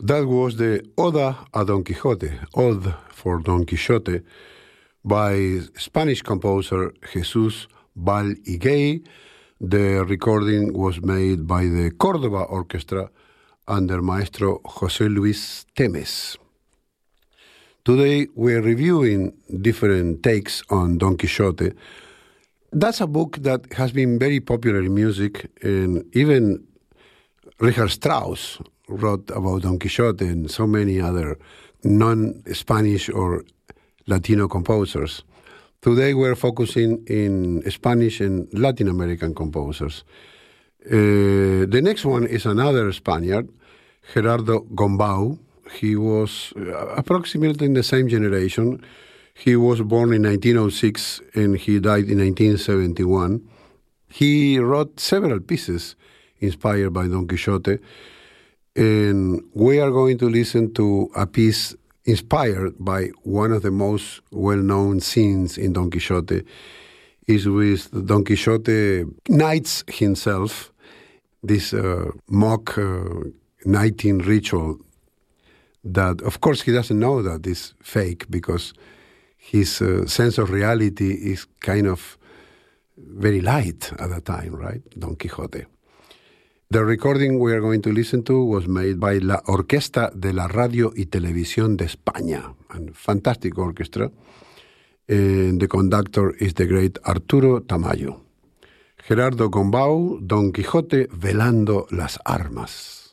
That was the Oda a Don Quixote, Ode for Don Quixote, by Spanish composer Jesus Vall-Higuey. The recording was made by the Córdoba Orchestra under Maestro José Luis Temes. Today we're reviewing different takes on Don Quixote. That's a book that has been very popular in music, and even Richard Strauss wrote about Don Quixote and so many other non-Spanish or Latino composers. Today we're focusing in Spanish and Latin American composers. The next one is another Spaniard, Gerardo Gombau. He was approximately in the same generation. He was born in 1906 and he died in 1971. He wrote several pieces inspired by Don Quixote, and we are going to listen to a piece inspired by one of the most well-known scenes in Don Quixote. Is with Don Quixote knights himself, this mock knighting ritual that, of course, he doesn't know that is fake because his sense of reality is kind of very light at the time, right? Don Quixote. The recording we are going to listen to was made by La Orquesta de la Radio y Televisión de España, a fantastic orchestra, and the conductor is the great Arturo Tamayo. Gerardo Gombau, Don Quijote velando las armas.